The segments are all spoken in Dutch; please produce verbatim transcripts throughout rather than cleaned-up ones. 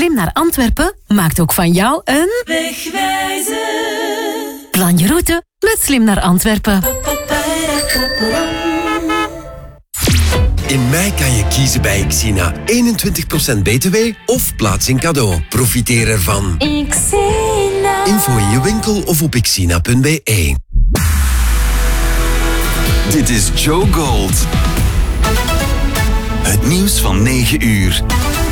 Slim naar Antwerpen maakt ook van jou een... Wegwijzer. Plan je route met Slim naar Antwerpen. In mei kan je kiezen bij Xina. eenentwintig procent B T W of plaats in cadeau. Profiteer ervan. Xina. Info in je winkel of op xina punt b e. Dit is Joe Gold. Het nieuws van negen uur.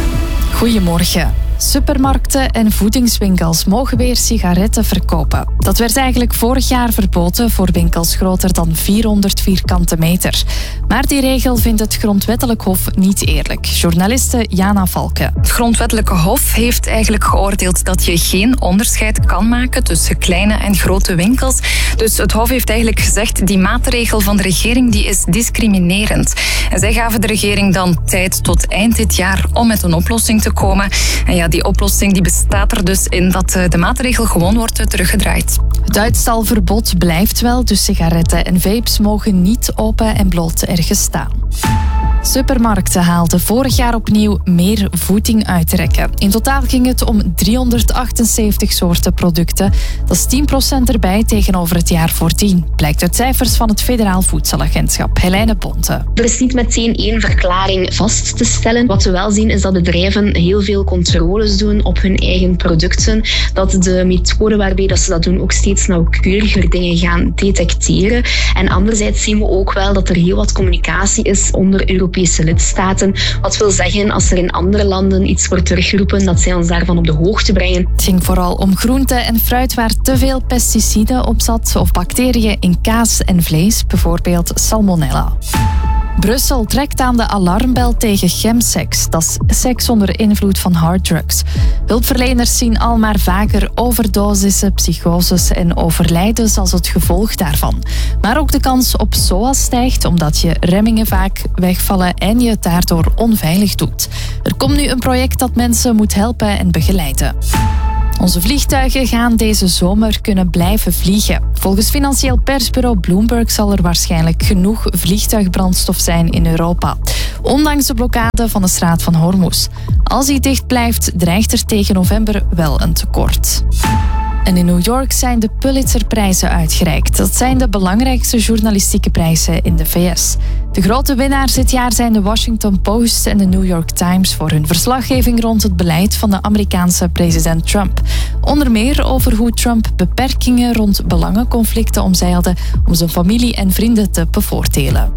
Goedemorgen. Supermarkten en voedingswinkels mogen weer sigaretten verkopen. Dat werd eigenlijk vorig jaar verboden voor winkels groter dan vierhonderd vierkante meter. Maar die regel vindt het Grondwettelijk Hof niet eerlijk. Journaliste Jana Valke. Het Grondwettelijke Hof heeft eigenlijk geoordeeld dat je geen onderscheid kan maken tussen kleine en grote winkels. Dus het Hof heeft eigenlijk gezegd, die maatregel van de regering die is discriminerend. En zij gaven de regering dan tijd tot eind dit jaar om met een oplossing te komen. En ja, die oplossing die bestaat er dus in dat de maatregel gewoon wordt teruggedraaid. Het uitstalverbod blijft wel, dus sigaretten en vapes mogen niet open en bloot ergens staan. Supermarkten haalden vorig jaar opnieuw meer voeding uitrekken. In totaal ging het om driehonderdachtenzeventig soorten producten. Dat is tien procent erbij tegenover het jaar voordien. Blijkt uit cijfers van het Federaal Voedselagentschap. Helene Bonte. Er is niet meteen één verklaring vast te stellen. Wat we wel zien is dat bedrijven heel veel controles doen op hun eigen producten. Dat de methode waarbij dat ze dat doen ook steeds nauwkeuriger dingen gaan detecteren. En anderzijds zien we ook wel dat er heel wat communicatie is onder Europese lidstaten. Wat wil zeggen, als er in andere landen iets wordt teruggeroepen, dat zij ons daarvan op de hoogte brengen. Het ging vooral om groenten en fruit waar te veel pesticiden op zat of bacteriën in kaas en vlees, bijvoorbeeld salmonella. Brussel trekt aan de alarmbel tegen chemsex. Dat is seks onder invloed van harddrugs. Hulpverleners zien al maar vaker overdosissen, psychoses en overlijden als het gevolg daarvan. Maar ook de kans op S O A stijgt omdat je remmingen vaak wegvallen en je het daardoor onveilig doet. Er komt nu een project dat mensen moet helpen en begeleiden. Onze vliegtuigen gaan deze zomer kunnen blijven vliegen. Volgens financieel persbureau Bloomberg zal er waarschijnlijk genoeg vliegtuigbrandstof zijn in Europa. Ondanks de blokkade van de straat van Hormuz. Als die dicht blijft, dreigt er tegen november wel een tekort. En in New York zijn de Pulitzerprijzen uitgereikt. Dat zijn de belangrijkste journalistieke prijzen in de V S. De grote winnaars dit jaar zijn de Washington Post en de New York Times voor hun verslaggeving rond het beleid van de Amerikaanse president Trump. Onder meer over hoe Trump beperkingen rond belangenconflicten omzeilde om zijn familie en vrienden te bevoordelen.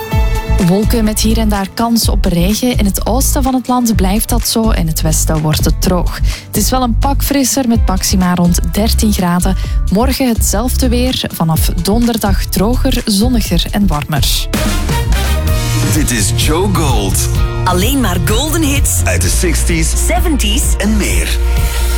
Wolken met hier en daar kans op regen. In het oosten van het land blijft dat zo. In het westen wordt het droog. Het is wel een pak frisser met maxima rond dertien graden. Morgen hetzelfde weer. Vanaf donderdag droger, zonniger en warmer. Dit is Joe Gold. Alleen maar golden hits Uit de zestig's zeventig's en meer.